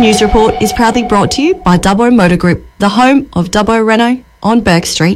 news report is proudly brought to you by Dubbo Motor Group, the home of Dubbo Renault on Burke Street.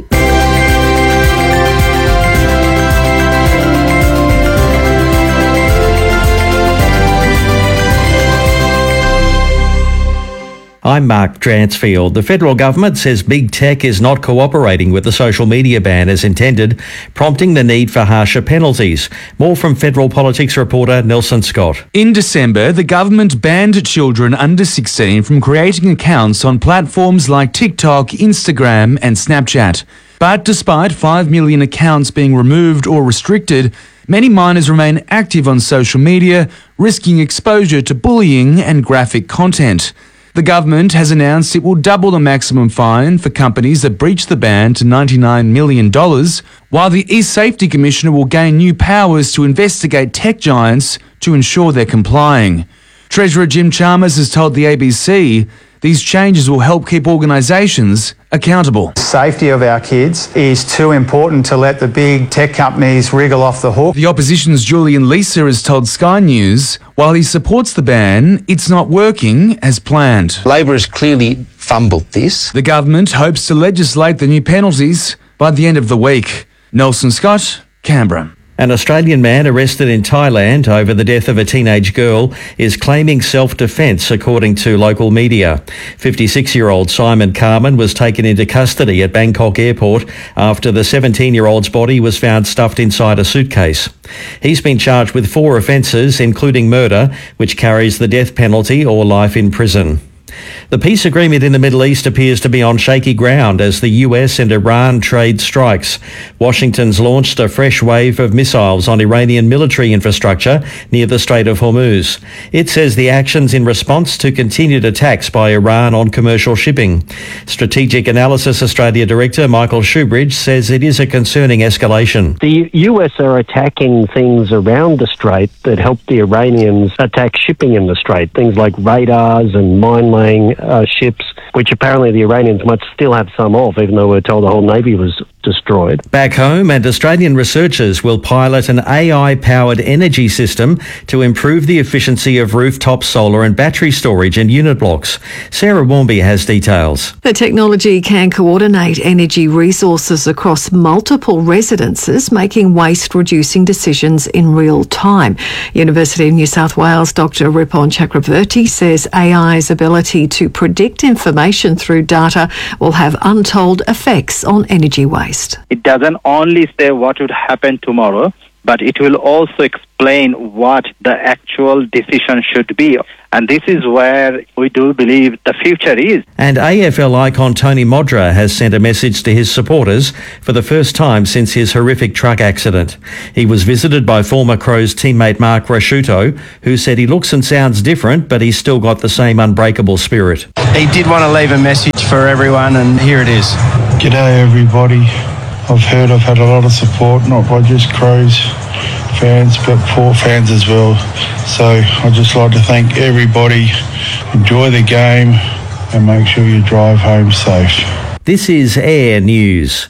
I'm Mark Dransfield. The federal government says big tech is not cooperating with the social media ban as intended, prompting the need for harsher penalties. More from federal politics reporter Nelson Scott. In December, the government banned children under 16 from creating accounts on platforms like TikTok, Instagram and Snapchat. But despite 5 million accounts being removed or restricted, many minors remain active on social media, risking exposure to bullying and graphic content. The government has announced it will double the maximum fine for companies that breach the ban to $99 million, while the eSafety Commissioner will gain new powers to investigate tech giants to ensure they're complying. Treasurer Jim Chalmers has told the ABC these changes will help keep organisations accountable. The safety of our kids is too important to let the big tech companies wriggle off the hook. The opposition's Julian Leeser has told Sky News while he supports the ban, it's not working as planned. Labor has clearly fumbled this. The government hopes to legislate the new penalties by the end of the week. Nelson Scott, Canberra. An Australian man arrested in Thailand over the death of a teenage girl is claiming self-defence, according to local media. 56-year-old Simon Carman was taken into custody at Bangkok Airport after the 17-year-old's body was found stuffed inside a suitcase. He's been charged with 4 offences, including murder, which carries the death penalty or life in prison. The peace agreement in the Middle East appears to be on shaky ground as the US and Iran trade strikes. Washington's launched a fresh wave of missiles on Iranian military infrastructure near the Strait of Hormuz. It says the actions in response to continued attacks by Iran on commercial shipping. Strategic Analysis Australia Director Michael Shoebridge says it is a concerning escalation. The US are attacking things around the Strait that help the Iranians attack shipping in the Strait, things like radars and mine-laying ships, which apparently the Iranians might still have some of, even though we're told the whole Navy was destroyed. Back home, and Australian researchers will pilot an AI-powered energy system to improve the efficiency of rooftop solar and battery storage in unit blocks. Sarah Warmby has details. The technology can coordinate energy resources across multiple residences, making waste-reducing decisions in real time. University of New South Wales Dr. Ripon Chakravarti says AI's ability to predict information through data will have untold effects on energy waste. It doesn't only say what would happen tomorrow, but it will also explain what the actual decision should be. And this is where we do believe the future is. And AFL icon Tony Modra has sent a message to his supporters for the first time since his horrific truck accident. He was visited by former Crows teammate Mark Rasciuto, who said he looks and sounds different, but he's still got the same unbreakable spirit. He did want to leave a message for everyone, and here it is. G'day everybody. I've heard I've had a lot of support, not by just Crows fans, but Port fans as well. So I'd just like to thank everybody. Enjoy the game and make sure you drive home safe. This is Air News.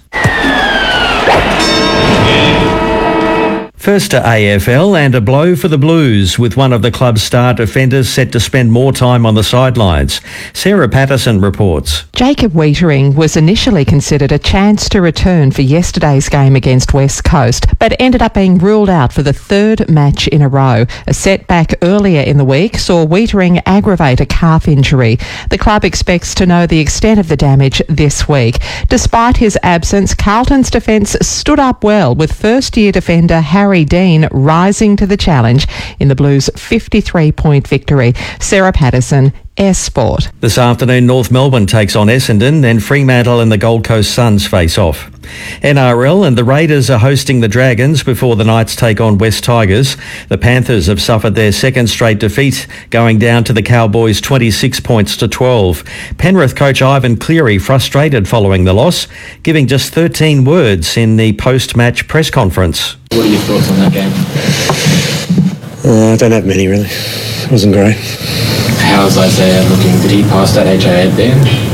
First to AFL, and a blow for the Blues, with one of the club's star defenders set to spend more time on the sidelines. Sarah Patterson reports. Jacob Weitering was initially considered a chance to return for yesterday's game against West Coast, but ended up being ruled out for the 3rd match in a row. A setback earlier in the week saw Weitering aggravate a calf injury. The club expects to know the extent of the damage this week. Despite his absence, Carlton's defence stood up well, with first-year defender Harry Dean rising to the challenge in the Blues' 53-point victory. Sarah Patterson, Air Sport. This afternoon, North Melbourne takes on Essendon, then Fremantle and the Gold Coast Suns face off. NRL, and the Raiders are hosting the Dragons before the Knights take on West Tigers. The Panthers have suffered their 2nd straight defeat, going down to the Cowboys 26 points to 12. Penrith coach Ivan Cleary frustrated following the loss, giving just 13 words in the post-match press conference. What are your thoughts on that game? I don't have many, really. It wasn't great. How's Isaiah looking? Did he pass that HIA there?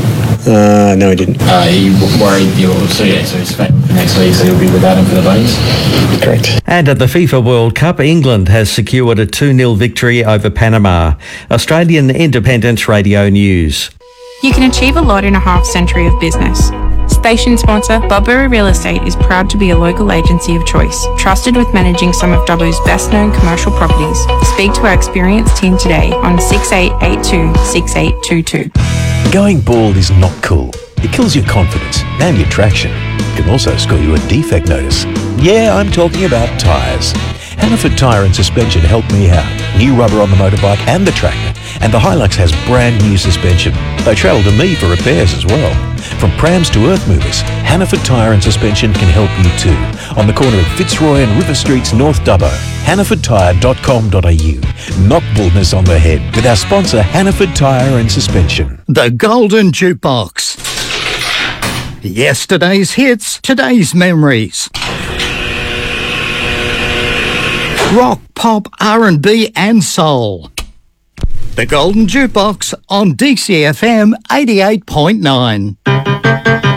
No, he didn't. He worried so he's fine for next week, so he'll be without him for the Blues. Correct. And at the FIFA World Cup, England has secured a 2-0 victory over Panama. Australian Independent Radio News. You can achieve a lot in a half-century of business. Station sponsor Budbury Real Estate is proud to be a local agency of choice, trusted with managing some of Dubbo's best-known commercial properties. Speak to our experienced team today on 6882 6822. Going bald is not cool. It kills your confidence and your traction. It can also score you a defect notice. Yeah, I'm talking about tyres. Hannaford Tyre and Suspension helped me out. New rubber on the motorbike and the tractor. And the Hilux has brand new suspension. They travel to me for repairs as well. From prams to earth movers, Hannaford Tyre and Suspension can help you too. On the corner of Fitzroy and River Streets, North Dubbo. HannafordTyre.com.au. Knock baldness on the head with our sponsor Hannaford Tyre and Suspension. The Golden Jukebox. Yesterday's hits, today's memories. Rock, pop, R&B and soul. The Golden Jukebox on DCFM 88.9.